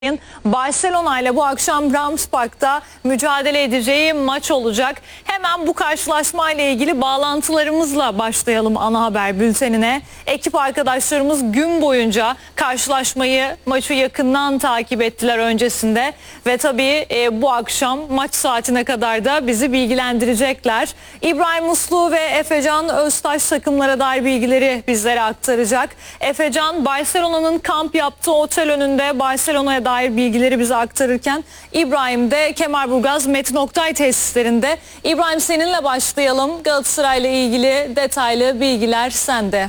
Barcelona ile bu akşam Rams Park'ta mücadele edeceği maç olacak. Hemen bu karşılaşma ile ilgili bağlantılarımızla başlayalım ana haber bültenine. Ekip arkadaşlarımız gün boyunca maçı yakından takip ettiler öncesinde ve tabii bu akşam maç saatine kadar da bizi bilgilendirecekler. İbrahim Uslu ve Efecan Öztaş takımlara dair bilgileri bizlere aktaracak. Efecan, Barcelona'nın kamp yaptığı otel önünde Barcelona'ya dair bilgileri bize aktarırken İbrahim de Kemerburgaz Metin Oktay tesislerinde. İbrahim, seninle başlayalım. Galatasaray'la ilgili detaylı bilgiler sende.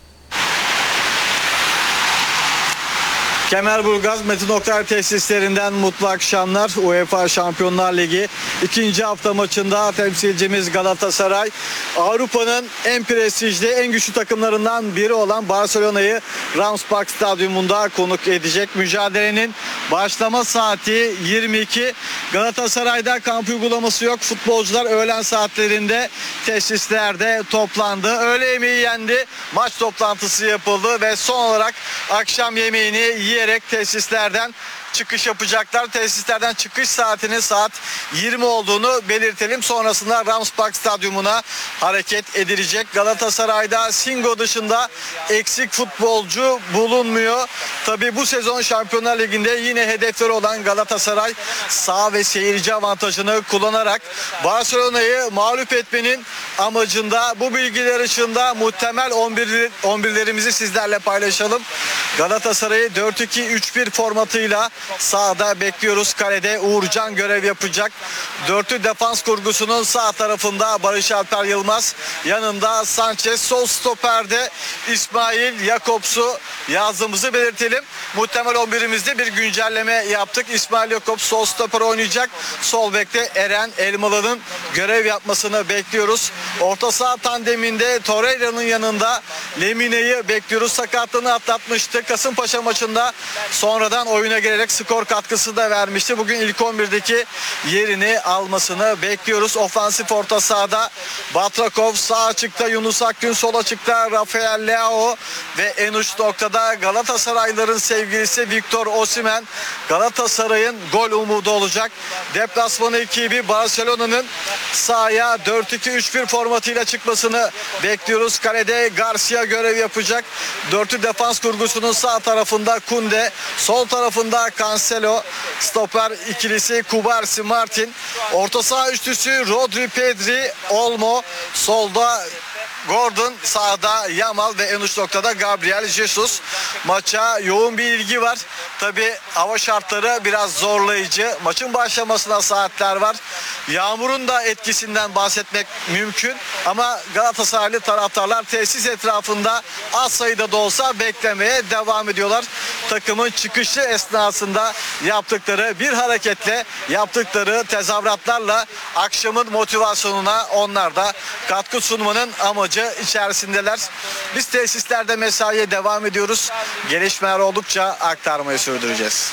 Kemerburgaz Metin Oktay tesislerinden mutlu akşamlar. UEFA Şampiyonlar Ligi 2. hafta maçında temsilcimiz Galatasaray, Avrupa'nın en prestijli, en güçlü takımlarından biri olan Barcelona'yı Rams Park Stadyumunda konuk edecek. Mücadelenin başlama saati 22. Galatasaray'da kamp uygulaması yok. Futbolcular öğlen saatlerinde tesislerde toplandı. Öğle yemeği yendi. Maç toplantısı yapıldı ve son olarak akşam yemeğini yiyerek tesislerden çıkış yapacaklar. Tesislerden çıkış saatinin saat 20 olduğunu belirtelim. Sonrasında Rams Park Stadyumuna hareket edilecek. Galatasaray'da Singo dışında eksik futbolcu bulunmuyor. Tabii bu sezon Şampiyonlar Ligi'nde yine hedefleri olan Galatasaray saha ve seyirci avantajını kullanarak Barcelona'yı mağlup etmenin amacında. Bu bilgiler ışığında muhtemel 11'lerimizi sizlerle paylaşalım. Galatasaray'ı 4-2-3-1 formatıyla sahada bekliyoruz. Kalede Uğurcan görev yapacak. Dörtlü defans kurgusunun sağ tarafında Barış Alper Yılmaz, yanında Sanchez, sol stoperde İsmail Jakobs'u yazdığımızı belirtelim. Muhtemel 11'imizde bir güncelleme yaptık. İsmail Jakobs sol stoper oynayacak. Sol bekte Eren Elmalı'nın görev yapmasını bekliyoruz. Orta saha tandeminde Torreira'nın yanında Lemine'yi bekliyoruz. Sakatlığını atlatmıştı. Kasımpaşa maçında sonradan oyuna gelerek skor katkısı da vermişti. Bugün ilk 11'deki yerini almasını bekliyoruz. Ofansif orta sahada Batrakov, sağ açıkta Yunus Akgün, sol açıkta Rafael Leao ve en uç noktada Galatasaraylıların sevgilisi Victor Osimhen, Galatasaray'ın gol umudu olacak. Deplasman ekibi Barcelona'nın sahaya 4-2-3-1 formatıyla çıkmasını bekliyoruz. Kalede Garcia görev yapacak. Dörtlü defans kurgusunun sağ tarafında Kunde, sol tarafında Cancelo, stoper ikilisi Kubarsi Martin, orta saha üçlüsü Rodri, Pedri, Olmo, solda Gordon, sağda Yamal ve en uç noktada Gabriel Jesus. Maça yoğun bir ilgi var. Tabi hava şartları biraz zorlayıcı. Maçın başlamasına saatler var. Yağmurun da etkisinden bahsetmek mümkün. Ama Galatasaraylı taraftarlar tesis etrafında az sayıda da olsa beklemeye devam ediyorlar. Takımın çıkışı esnasında yaptıkları bir hareketle, yaptıkları tezahüratlarla akşamın motivasyonuna onlar da katkı sunmanın amacı içerisindeler. Biz tesislerde mesaiye devam ediyoruz. Gelişmeler oldukça aktarmayı sürdüreceğiz.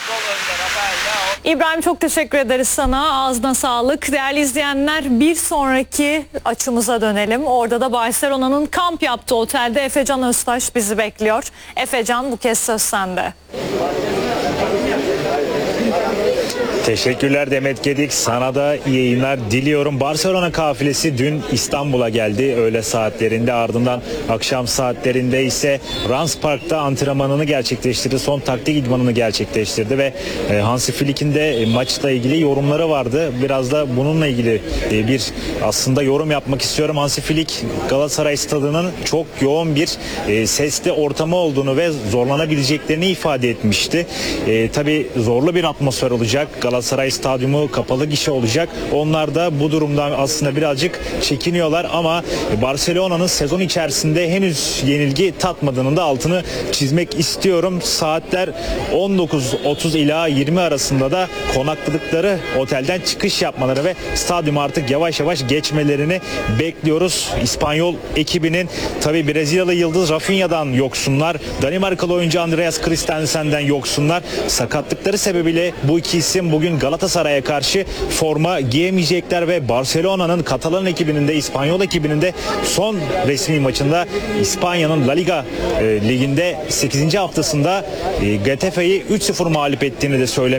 İbrahim, çok teşekkür ederiz sana. Ağzına sağlık. Değerli izleyenler, bir sonraki açımıza dönelim. Orada da Barcelona'nın kamp yaptığı otelde Efecan Öztaş bizi bekliyor. Efecan, bu kez söz sende. Teşekkürler Demet Gedik. Sana da iyi yayınlar diliyorum. Barcelona kafilesi dün İstanbul'a geldi öğle saatlerinde. Ardından akşam saatlerinde ise Rams Park'ta antrenmanını gerçekleştirdi. Son taktik idmanını gerçekleştirdi ve Hansi Flick'in de maçla ilgili yorumları vardı. Biraz da bununla ilgili bir aslında yorum yapmak istiyorum. Hansi Flick, Galatasaray stadının çok yoğun bir sesli ortamı olduğunu ve zorlanabileceklerini ifade etmişti. Tabii zorlu bir atmosfer olacak. Galatasaray Stadyumu kapalı gişe olacak. Onlar da bu durumdan aslında birazcık çekiniyorlar ama Barcelona'nın sezon içerisinde henüz yenilgi tatmadığının da altını çizmek istiyorum. Saatler 19.30 ila 20 arasında da konakladıkları otelden çıkış yapmaları ve stadyumu artık yavaş yavaş geçmelerini bekliyoruz. İspanyol ekibinin tabii Brezilyalı yıldız Rafinha'dan yoksunlar. Danimarkalı oyuncu Andreas Christensen'den yoksunlar. Sakatlıkları sebebiyle bu iki isim bugün bugün Galatasaray'a karşı forma giyemeyecekler ve Barcelona'nın Katalan ekibinin de İspanyol ekibinin de son resmi maçında İspanya'nın La Liga liginde 8. haftasında Getafe'yi 3-0 mağlup ettiğini de